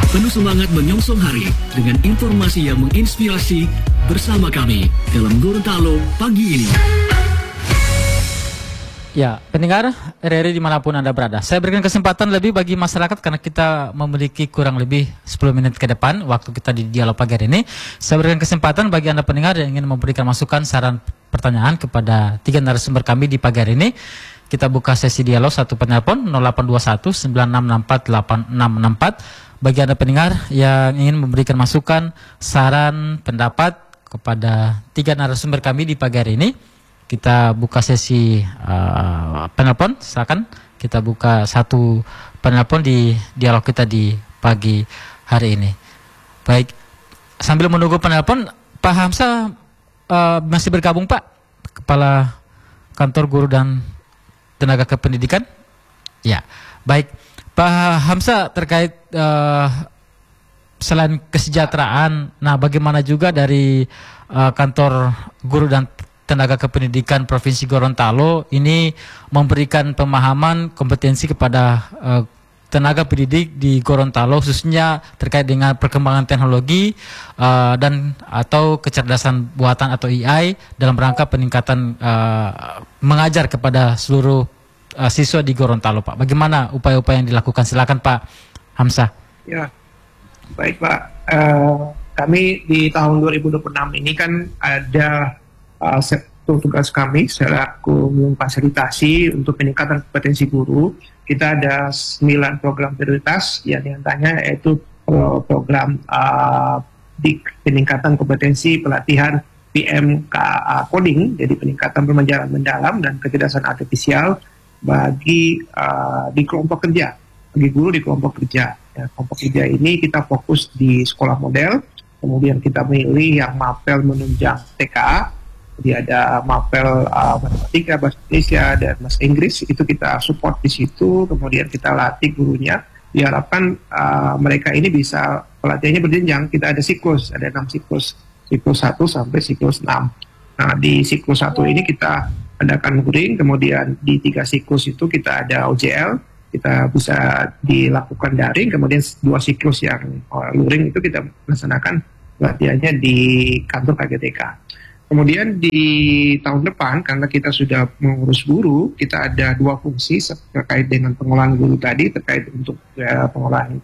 Penuh semangat menyongsong hari dengan informasi yang menginspirasi bersama kami dalam Gorontalo pagi ini. Ya, pendengar RRI dimanapun Anda berada, saya berikan kesempatan lebih bagi masyarakat karena kita memiliki kurang lebih 10 menit ke depan waktu kita di dialog pagi hari ini. Saya berikan kesempatan bagi Anda pendengar yang ingin memberikan masukan, saran, pertanyaan kepada 3 narasumber kami di pagi hari ini. Kita buka sesi dialog, satu penelpon 0821 9664 8664. Bagi Anda pendengar yang ingin memberikan masukan, saran, pendapat kepada 3 narasumber kami di pagi hari ini, kita buka sesi penelpon. Silakan kita buka satu penelpon di dialog kita di pagi hari ini. Baik, sambil menunggu penelpon, Pak Hamzah masih bergabung, Pak, Kepala Kantor Guru dan Tenaga Kependidikan. Ya, baik, Pak Hamzah, terkait selain kesejahteraan, nah bagaimana juga dari Kantor Guru dan Tenaga Kependidikan Provinsi Gorontalo ini memberikan pemahaman kompetensi kepada tenaga pendidik di Gorontalo, khususnya terkait dengan perkembangan teknologi dan atau kecerdasan buatan atau AI dalam rangka peningkatan mengajar kepada seluruh siswa di Gorontalo, Pak. Bagaimana upaya-upaya yang dilakukan? Silakan Pak Hamzah. Ya, baik Pak. Kami di tahun 2026 ini kan ada tugas kami selaku memfasilitasi untuk peningkatan kompetensi guru. Kita ada 9 program prioritas, yang diantaranya yaitu program di peningkatan kompetensi pelatihan PMKA coding, jadi peningkatan pembelajaran mendalam dan kecerdasan artifisial bagi di kelompok kerja, bagi guru di kelompok kerja. Ya, kelompok kerja ini kita fokus di sekolah model, kemudian kita milih yang mapel menunjang TKA. Jadi ada mapel matematika, bahasa Indonesia, dan bahasa Inggris, itu kita support di situ. Kemudian kita latih gurunya. Diharapkan mereka ini bisa, pelatihannya berjenjang. Kita ada siklus, ada 6 siklus 1 sampai siklus 6. Nah, di siklus 1 ini kita adakan luring, kemudian di 3 siklus itu kita ada OJL, kita bisa dilakukan daring, kemudian 2 siklus yang luring itu kita melaksanakan pelatihannya di kantor KGTK. Kemudian di tahun depan, karena kita sudah mengurus guru, kita ada 2 fungsi terkait dengan pengolahan guru tadi, terkait untuk pengolahan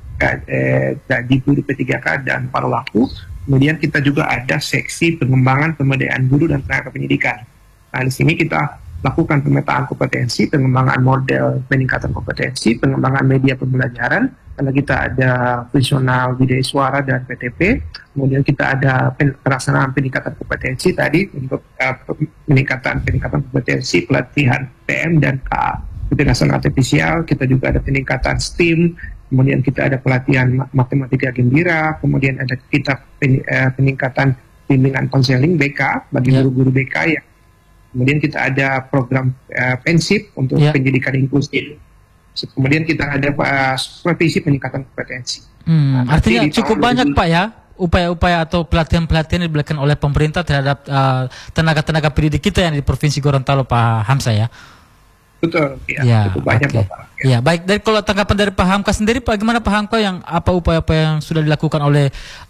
gaji guru P3K dan paruh laku. Kemudian kita juga ada seksi pengembangan pemberdayaan guru dan tenaga pendidikan. Nah, di sini kita lakukan pemetaan kompetensi, pengembangan model peningkatan kompetensi, pengembangan media pembelajaran, karena kita ada visional video suara dan PTP. Kemudian kita ada pelaksanaan peningkatan kompetensi tadi untuk peningkatan kompetensi pelatihan PM dan KA, kecerdasan artifisial. Kita juga ada peningkatan STEAM, kemudian kita ada pelatihan matematika gembira, kemudian ada kita peningkatan bimbingan konseling BK bagi guru-guru BK ya. Kemudian kita ada program pensip untuk pendidikan inklusif. Kemudian kita ada supervisi peningkatan kompetensi. Artinya cukup banyak Pak ya upaya-upaya atau pelatihan-pelatihan yang diberikan oleh pemerintah terhadap tenaga-tenaga pendidik kita yang di Provinsi Gorontalo, Pak Hamzah ya. Betul, ya, cukup banyak Pak. Ya, baik. Dari kalau tanggapan dari Pak Hamka sendiri, bagaimana Pak Hamka, yang apa upaya-upaya yang sudah dilakukan oleh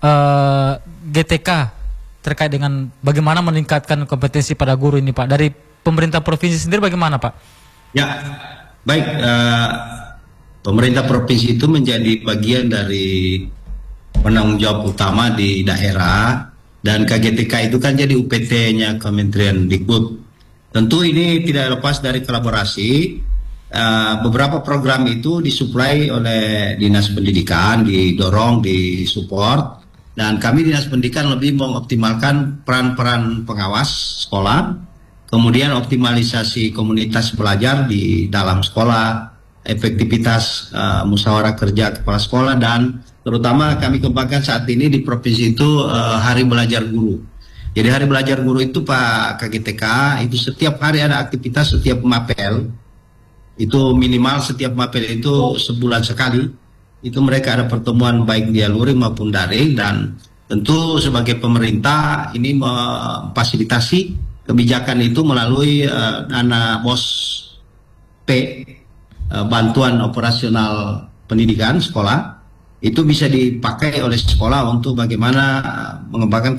GTK terkait dengan bagaimana meningkatkan kompetensi pada guru ini, Pak? Dari pemerintah provinsi sendiri bagaimana, Pak? Ya, baik. Pemerintah provinsi itu menjadi bagian dari penanggung jawab utama di daerah, dan KGTK itu kan jadi UPT-nya Kementerian Dikbud. Tentu ini tidak lepas dari kolaborasi. Beberapa program itu disuplai oleh Dinas Pendidikan, didorong, disupport. Dan kami Dinas Pendidikan lebih mengoptimalkan peran-peran pengawas sekolah, kemudian optimalisasi komunitas belajar di dalam sekolah, efektivitas musyawarah kerja kepala sekolah, dan terutama kami kembangkan saat ini di provinsi itu Hari Belajar Guru. Jadi Hari Belajar Guru itu Pak KGTK, itu setiap hari ada aktivitas, setiap mapel, itu minimal setiap mapel itu sebulan sekali. Itu mereka ada pertemuan baik dia luring maupun daring, dan tentu sebagai pemerintah ini memfasilitasi kebijakan itu melalui dana BOS P, bantuan operasional pendidikan sekolah, itu bisa dipakai oleh sekolah untuk bagaimana mengembangkan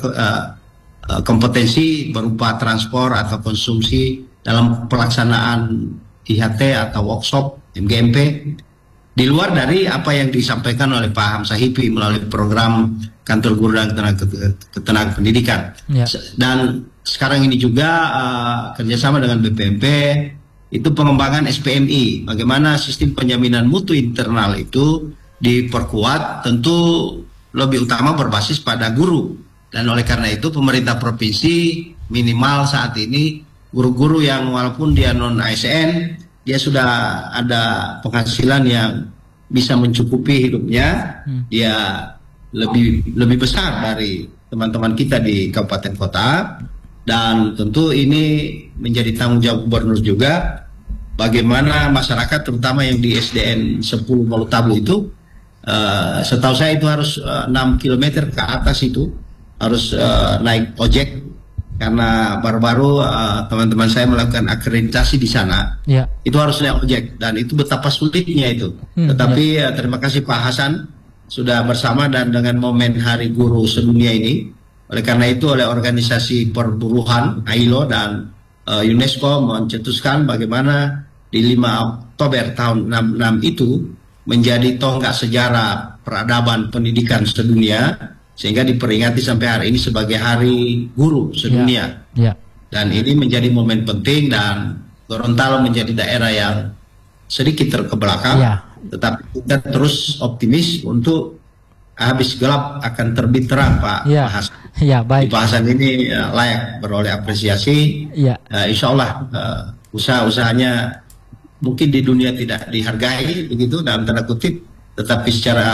kompetensi berupa transport atau konsumsi dalam pelaksanaan IHT atau workshop MGMP di luar dari apa yang disampaikan oleh Pak Hamzah Hippi melalui program Kantor Guru dan Ketenaga Pendidikan. Dan sekarang ini juga kerjasama dengan BPMP itu pengembangan SPMI, bagaimana sistem penjaminan mutu internal itu diperkuat, tentu lebih utama berbasis pada guru. Dan oleh karena itu pemerintah provinsi minimal saat ini guru-guru yang walaupun dia non ASN, dia sudah ada penghasilan yang bisa mencukupi hidupnya, dia lebih besar dari teman-teman kita di kabupaten kota. Dan tentu ini menjadi tanggung jawab gubernur juga, bagaimana masyarakat terutama yang di SDN 10 Molutabu itu, setahu saya itu harus 6 km ke atas itu harus naik ojek, karena baru-baru teman-teman saya melakukan akreditasi di sana, itu harus naik ojek, dan itu betapa sulitnya itu. Tetapi terima kasih Pak Hasan sudah bersama, dan dengan momen Hari Guru Sedunia ini, oleh karena itu oleh organisasi perburuhan ILO dan UNESCO mencetuskan bagaimana di 5 Oktober tahun 66 itu menjadi tonggak sejarah peradaban pendidikan sedunia, sehingga diperingati sampai hari ini sebagai Hari Guru Sedunia. Dan ini menjadi momen penting, dan Gorontalo menjadi daerah yang sedikit terkebelakang, tetapi kita terus optimis untuk habis gelap akan terbit terang, Pak Hasan. Baik. Pak Hasan ini layak beroleh apresiasi. Insya Allah usaha-usahanya mungkin di dunia tidak dihargai begitu dalam tanda kutip, tetapi secara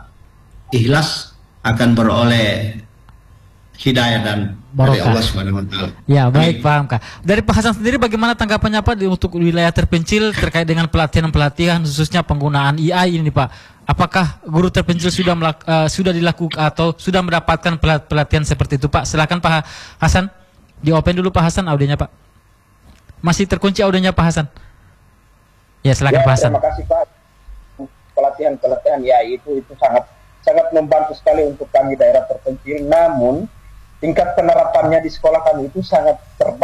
ikhlas akan beroleh hidayah dan dari Allah SWT. Baik, paham Kak. Dari Pak Hasan sendiri bagaimana tanggapannya Pak untuk wilayah terpencil terkait dengan pelatihan-pelatihan khususnya penggunaan AI ini Pak? Apakah guru terpencil sudah dilakukan atau sudah mendapatkan pelatihan seperti itu Pak? Silakan Pak Hasan. Di open dulu Pak Hasan audionya Pak. Masih terkunci audionya Pak Hasan. Silakan Pak Hasan. Terima kasih Pak. Pelatihan itu sangat membantu sekali untuk kami daerah terpencil. Namun tingkat penerapannya di sekolah kami itu sangat terbatas.